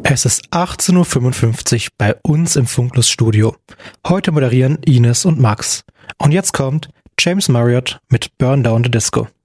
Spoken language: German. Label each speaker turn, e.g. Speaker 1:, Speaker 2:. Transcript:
Speaker 1: Es ist 18:55 Uhr bei uns im Funklus-Studio. Heute moderieren Ines und Max. Und jetzt kommt James Marriott mit Burn Down the Disco.